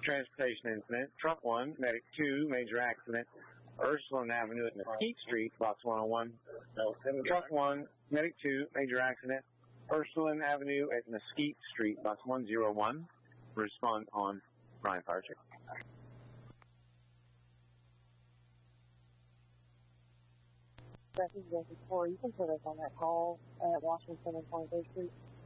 transportation incident. Truck 1, medic 2, major accident. Ursuline Avenue at Mesquite Street, box 101. Truck 1, medic 2, major accident. Ursuline Avenue at Mesquite Street, box 101. Respond on Bryan Fire Chief. This is Jesse Corey. You can put us on that call at Washington and 23rd Street.